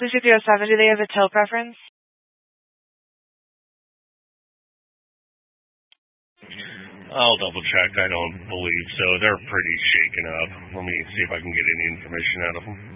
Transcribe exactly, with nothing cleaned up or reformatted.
Sushi three oh seven, do they have a tow preference? I'll double check. I don't believe so. They're pretty shaken up. Let me see if I can get any information out of them.